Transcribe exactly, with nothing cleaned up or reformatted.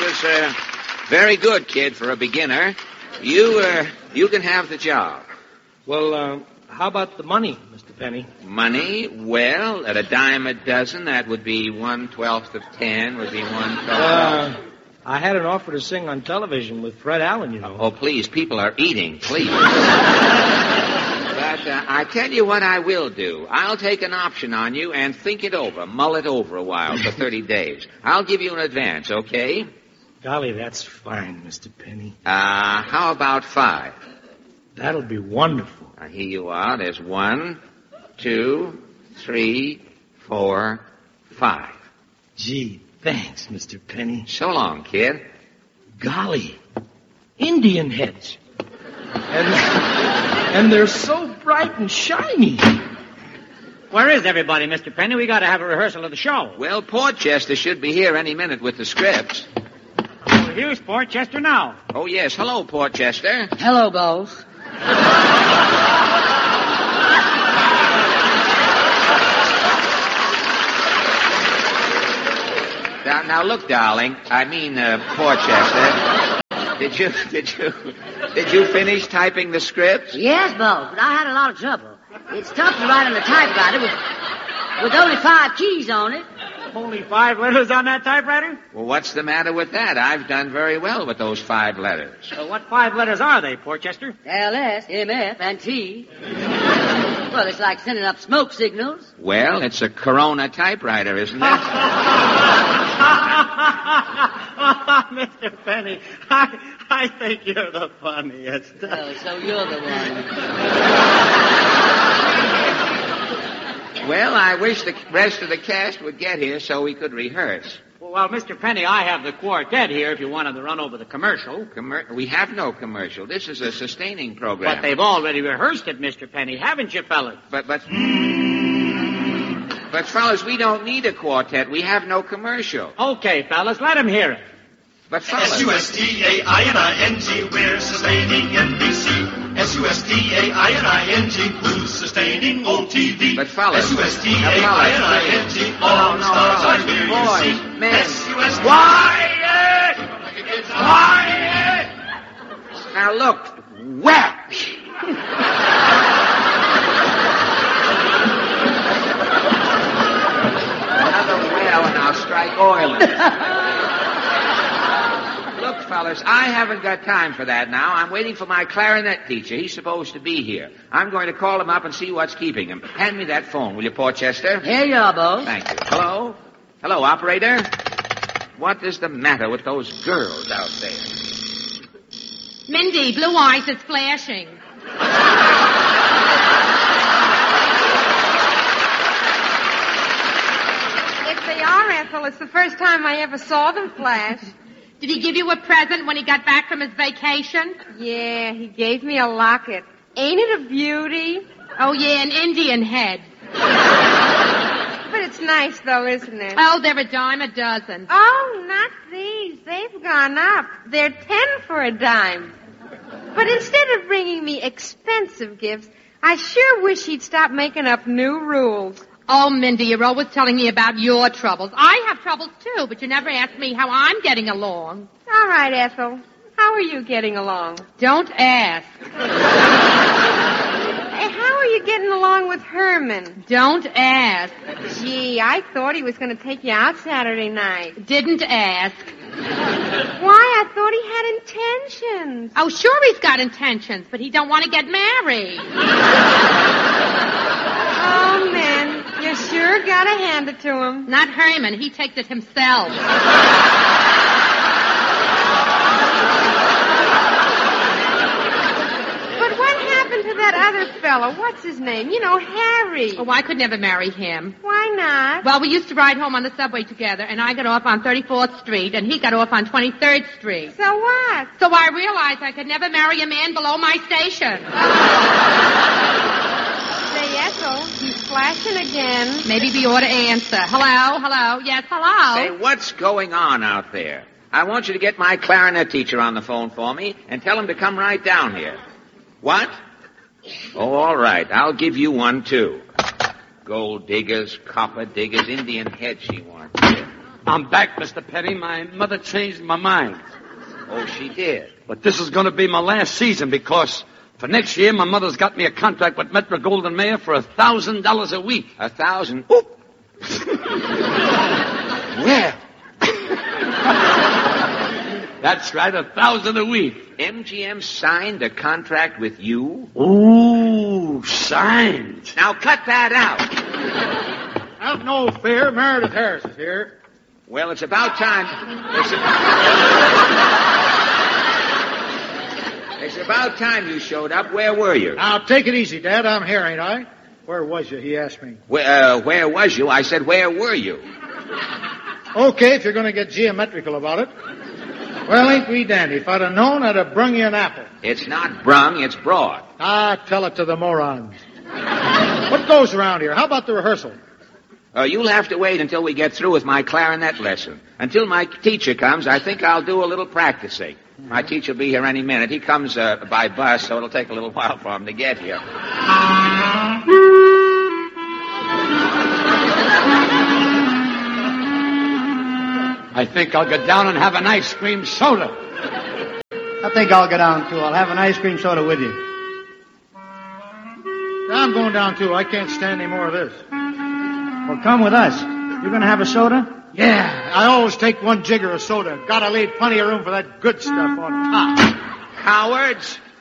was uh, very good, kid, for a beginner. You, uh, you can have the job. Well, uh, how about the money, Mister Penny? Money? Well, at a dime a dozen, that would be one twelfth of ten, would be one twelfth. Uh, I had an offer to sing on television with Fred Allen, you know. Oh, please, people are eating, please. But uh, I tell you what I will do. I'll take an option on you and think it over, mull it over a while for thirty days. I'll give you an advance, okay? Golly, that's fine, Mister Penny. Uh, how about five? That'll be wonderful. Now, here you are. There's one, two, three, four, five. Gee, thanks, Mister Penny. So long, kid. Golly, Indian heads. And, and they're so bright and shiny. Where is everybody, Mister Penny? We got to have a rehearsal of the show. Well, Portchester should be here any minute with the scripts. Oh, here's Portchester now. Oh, yes. Hello, Portchester. Hello, boss. Now, now, look, darling. I mean, uh, Portchester. Did you, did you, did you finish typing the script? Yes, boss, but I had a lot of trouble. It's tough to write on the typewriter with, with only five keys on it. Only five letters on that typewriter? Well, what's the matter with that? I've done very well with those five letters. So what five letters are they, Portchester? L, S, M, F, and T. Well, it's like sending up smoke signals. Well, it's a Corona typewriter, isn't it? Mister Penny, I, I think you're the funniest. Oh, so you're the one. Well, I wish the rest of the cast would get here so we could rehearse. Well, Mister Penny, I have the quartet here if you wanted to run over the commercial. Commer- we have no commercial. This is a sustaining program. But they've already rehearsed it, Mister Penny, haven't you, fellas? But, but... But, fellas, we don't need a quartet. We have no commercial. Okay, fellas, let him hear it. But, fellas... S U S T A I N I N G, we're sustaining N B C. S U S T A I N I N G, who's sustaining O T V. But, fellas... S U S T A I N I N G, all no, stars no, are here, boys, you see. men. S U S T A Quiet! Quiet! Now, look. Whack! Another well, and I'll strike oil in it. Look, fellas, I haven't got time for that now. I'm waiting for my clarinet teacher. He's supposed to be here. I'm going to call him up and see what's keeping him. Hand me that phone, will you, Portchester? Here you are, boss. Thank you. Hello? Hello, operator? What is the matter with those girls out there? Mindy, blue eyes, it's flashing. If they are, Ethel, it's the first time I ever saw them flash. Did he give you a present when he got back from his vacation? Yeah, he gave me a locket. Ain't it a beauty? Oh, yeah, an Indian head. But it's nice, though, isn't it? Oh, they're a dime a dozen. Oh, not these. They've gone up. They're ten for a dime. But instead of bringing me expensive gifts, I sure wish he'd stop making up new rules. Oh, Mindy, you're always telling me about your troubles. I have troubles, too, but you never ask me how I'm getting along. All right, Ethel. How are you getting along? Don't ask. Hey, how are you getting along with Herman? Don't ask. Gee, I thought he was going to take you out Saturday night. Didn't ask. Why? I thought he had intentions. Oh, sure he's got intentions, but he don't want to get married. Oh, man. You sure gotta hand it to him. Not Herman. He takes it himself. But what happened to that other fellow? What's his name? You know, Harry. Oh, I could never marry him. Why not? Well, we used to ride home on the subway together, and I got off on thirty-fourth Street, and he got off on twenty-third Street. So what? So I realized I could never marry a man below my station. Say, Ethel, he's flashing again. Maybe we ought to answer. Hello? Hello? Yes, hello? Say, what's going on out there? I want you to get my clarinet teacher on the phone for me and tell him to come right down here. What? Oh, all right. I'll give you one, too. Gold diggers, copper diggers, Indian head she wants. I'm back, Mister Penny. My mother changed my mind. Oh, she did. But this is going to be my last season because for next year, my mother's got me a contract with Metro Golden Mayer for a thousand dollars a week. A thousand? Oop! Well. That's right, a thousand a week. M G M signed a contract with you? Ooh, signed. Now cut that out. Have no fear. Meredith Harris is here. Well, it's about time. It's, a... it's about time you showed up. Where were you? Now, take it easy, Dad. I'm here, ain't I? Where was you? He asked me. Where, uh, where was you? I said, where were you? Okay, if you're going to get geometrical about it. Well, ain't we dandy? If I'd have known, I'd have brung you an apple. It's not brung, it's brought. Ah, tell it to the morons. What goes around here? How about the rehearsal? Uh, you'll have to wait until we get through with my clarinet lesson. Until my teacher comes, I think I'll do a little practicing. My teacher will be here any minute. He comes uh, by bus, so it'll take a little while for him to get here. I think I'll go down and have an ice cream soda. I think I'll go down, too. I'll have an ice cream soda with you. I'm going down, too. I can't stand any more of this. Well, come with us. You're going to have a soda? Yeah, I always take one jigger of soda. Gotta leave plenty of room for that good stuff on top. Cowards!